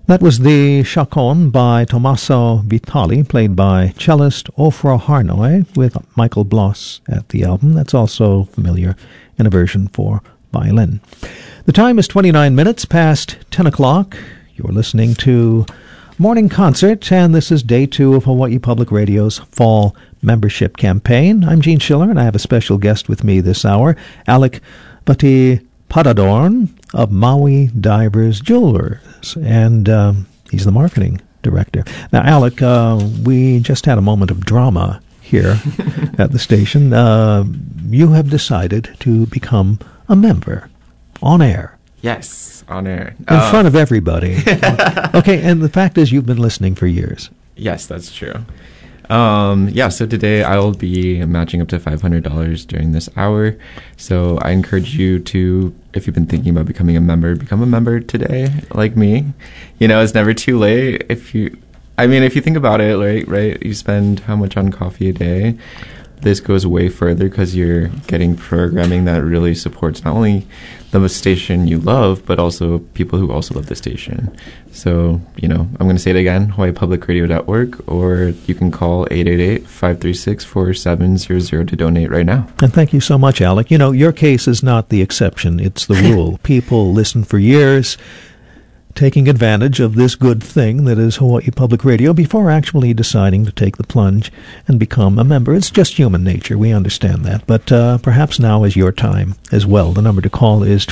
That was the Chaconne by Tommaso Vitali, played by cellist Ofra Harnoy, with Michael Bloss at the album. That's also familiar in a version for violin. The time is 29 minutes past 10 o'clock. You're listening to Morning Concert, and this is day 2 of Hawaii Public Radio's Fall Membership Campaign. I'm Gene Schiller, and I have a special guest with me this hour, Alec Padadorn of Maui Divers Jewelers, and he's the marketing director. Now, Alec, we just had a moment of drama here at the station. You have decided to become a member on air. Yes, on air. In front of everybody. Okay, and the fact is you've been listening for years. Yes, that's true. So today I'll be matching up to $500 during this hour. So I encourage you to, if you've been thinking about becoming a member, become a member today, like me. You know, it's never too late. If you think about it, right, you spend how much on coffee a day? This goes way further because you're getting programming that really supports not only the station you love, but also people who also love the station. So, I'm going to say it again, hawaiipublicradio.org, or you can call 888-536-4700 to donate right now. And thank you so much, Alec. Your case is not the exception, it's the rule. People listen for years, taking advantage of this good thing that is Hawaii Public Radio before actually deciding to take the plunge and become a member. It's just human nature. We understand that. But perhaps now is your time as well. The number to call is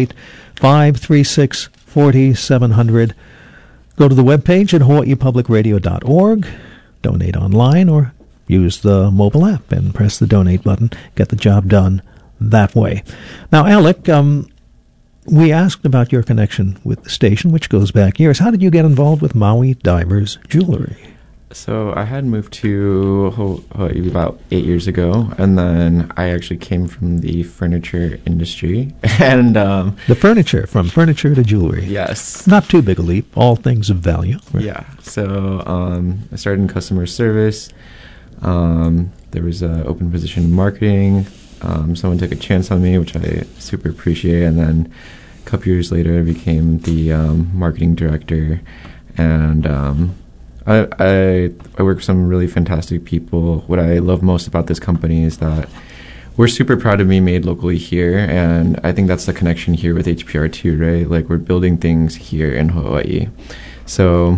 888-536-4700. Go to the webpage at hawaiipublicradio.org, donate online, or use the mobile app and press the donate button. Get the job done that way. Now, Alec, we asked about your connection with the station, which goes back years. How did you get involved with Maui Divers Jewelry? So I had moved to Hawaii about 8 years ago, and then I actually came from the furniture industry. And the furniture, from furniture to jewelry. Yes. Not too big a leap, all things of value. Right? Yeah. So I started in customer service. There was an open position in marketing. Someone took a chance on me, which I super appreciate, and then a couple years later I became the marketing director, and I work with some really fantastic people. What I love most about this company is that we're super proud to be made locally here, and I think that's the connection here with HPR2, right? Like, we're building things here in Hawaii. So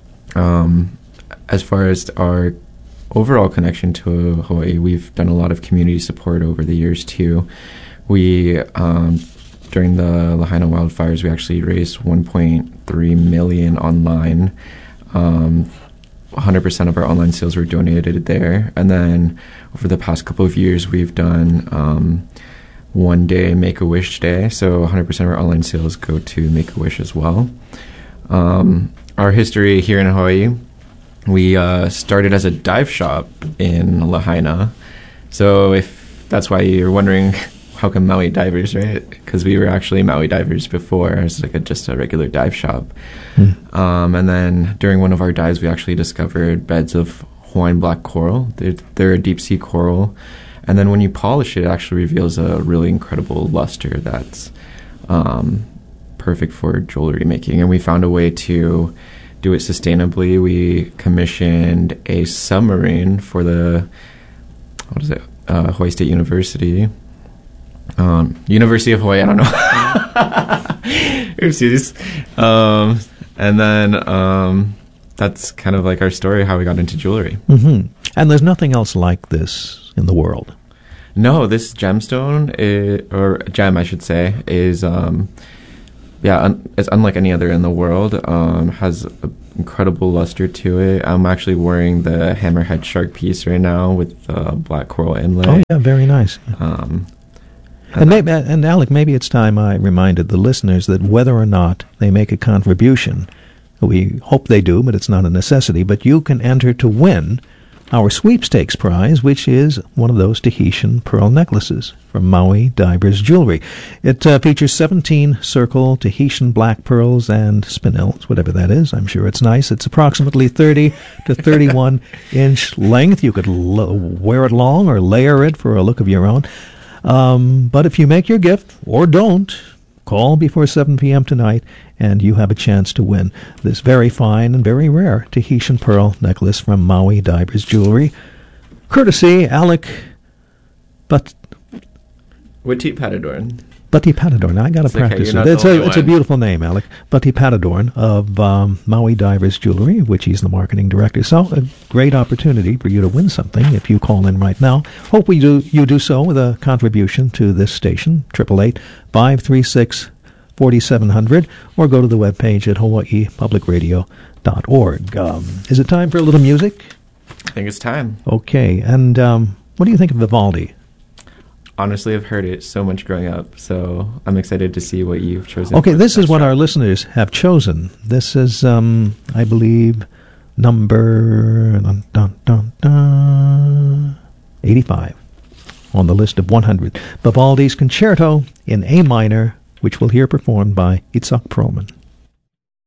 as far as our overall connection to Hawaii, we've done a lot of community support over the years too. We during the Lahaina wildfires, we actually raised $1.3 million online. 100% of our online sales were donated there. And then over the past couple of years, we've done one day Make-A-Wish Day. So 100% of our online sales go to Make-A-Wish as well. Our history here in Hawaii, we started as a dive shop in Lahaina. So if that's why you're wondering, how come Maui Divers, right? Because we were actually Maui Divers before. It was like just a regular dive shop. And then during one of our dives, we actually discovered beds of Hawaiian black coral. They're a deep sea coral. And then when you polish it, it actually reveals a really incredible luster that's perfect for jewelry making. And we found a way to do it sustainably. We commissioned a submarine for Hawaii State University. University of Hawaii, I don't know. Oopsies. And then that's kind of like our story, how we got into jewelry. Mm-hmm. And there's nothing else like this in the world. No, this gemstone, or gem, I should say, is it's unlike any other in the world. Has an incredible luster to it. I'm actually wearing the hammerhead shark piece right now with the black coral inlay. Oh yeah, very nice. And Alec, maybe it's time I reminded the listeners that whether or not they make a contribution, we hope they do, but it's not a necessity, but you can enter to win our sweepstakes prize, which is one of those Tahitian pearl necklaces from Maui Divers Jewelry. It features 17 circle Tahitian black pearls and spinels, whatever that is. I'm sure it's nice. It's approximately 30 to 31 inch length. You could wear it long or layer it for a look of your own. But if you make your gift, or don't, Call before 7 p.m. tonight, and you have a chance to win this very fine and very rare Tahitian pearl necklace from Maui Divers Jewelry, courtesy Alec Patadorn. Butty Patadorn. I got to practice it. It's a beautiful name, Alec. Butty Patadorn of Maui Divers Jewelry, which he's the marketing director. So a great opportunity for you to win something if you call in right now. Hope you do so with a contribution to this station, 888-536-4700, or go to the webpage at hawaiipublicradio.org. Is it time for a little music? I think it's time. Okay. And what do you think of Vivaldi? Honestly, I've heard it so much growing up, so I'm excited to see what you've chosen. Okay, this is what our listeners have chosen. This is, I believe, number 85 on the list of 100. Vivaldi's Concerto in A minor, which we'll hear performed by Itzhak Perlman.